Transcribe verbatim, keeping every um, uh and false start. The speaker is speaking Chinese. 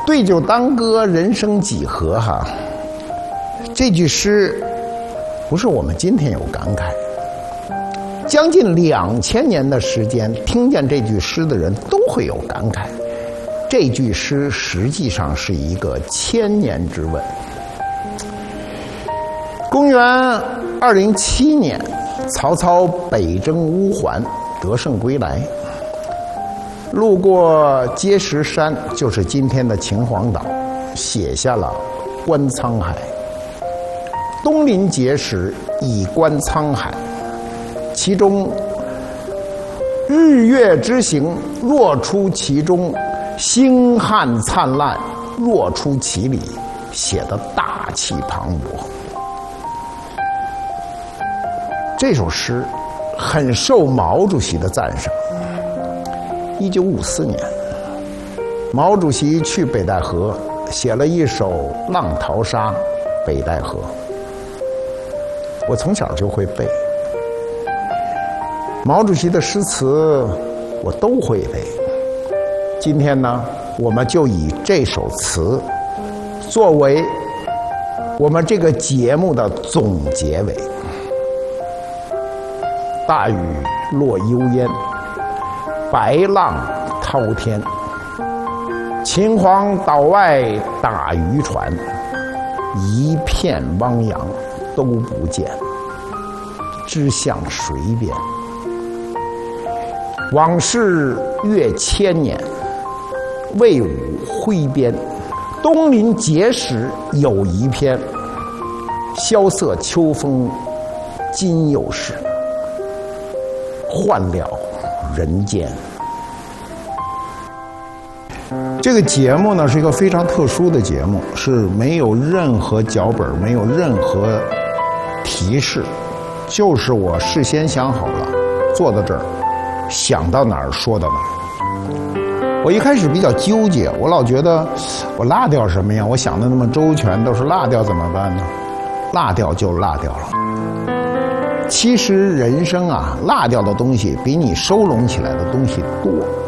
对酒当歌，人生几何哈。这句诗不是我们今天有感慨，将近两千年的时间，听见这句诗的人都会有感慨。这句诗实际上是一个千年之问。公元二零七年，曹操北征乌桓，得胜归来，路过碣石山，就是今天的秦皇岛，写下了《观沧海》。东临碣石，以观沧海。其中日月之行，若出其中；星汉灿烂，若出其里，写得大气磅礴。这首诗很受毛主席的赞赏。一九五四年，毛主席去北戴河，写了一首《浪淘沙·北戴河》。我从小就会背，毛主席的诗词我都会背。今天呢，我们就以这首词作为我们这个节目的总结尾。大雨落幽烟，白浪滔天，秦皇岛外打渔船，一片汪洋都不见，只向水边。往事越千年，魏武挥鞭。东临碣石有一篇，萧瑟秋风今又是，换了人间。这个节目呢是一个非常特殊的节目，是没有任何脚本，没有任何提示，就是我事先想好了，坐到这儿，想到哪儿说到哪儿。我一开始比较纠结，我老觉得我落掉什么呀？我想的那么周全，都是落掉怎么办呢？落掉就落掉了。其实人生啊，落掉的东西比你收拢起来的东西多。